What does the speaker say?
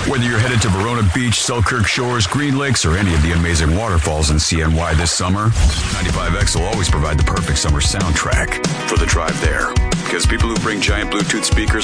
Whether you're headed to Verona Beach, Selkirk Shores, Green Lakes, or any of the amazing waterfalls in CNY this summer, 95X will always provide the perfect summer soundtrack for the drive there. Because people who bring giant Bluetooth speakers